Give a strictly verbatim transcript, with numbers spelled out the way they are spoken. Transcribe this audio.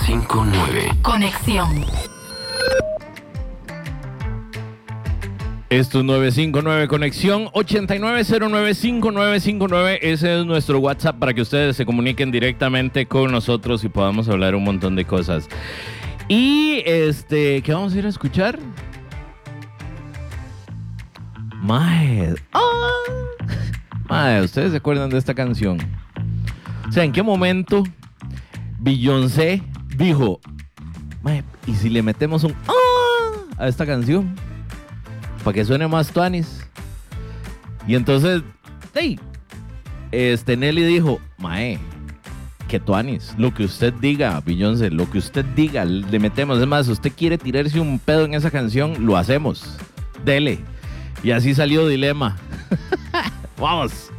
cinco nueve. Conexión. Esto es nueve cinco nueve Conexión, ochenta y nueve cero nueve cinco nueve cinco nueve. Ese es nuestro WhatsApp para que ustedes se comuniquen directamente con nosotros y podamos hablar un montón de cosas. Y este, ¿qué vamos a ir a escuchar? Mae. ¡Ah! Mae, ¿ustedes se acuerdan de esta canción? O sea, ¿en qué momento Beyoncé dijo, mae, ¿y si le metemos un ¡ah! A esta canción? Para que suene más tuanis. Y entonces, hey, este Nelly dijo, mae, que tuanis, lo que usted diga, Beyoncé, lo que usted diga, le metemos. Es más, si usted quiere tirarse un pedo en esa canción, lo hacemos. Dele. Y así salió Dilema. Vamos.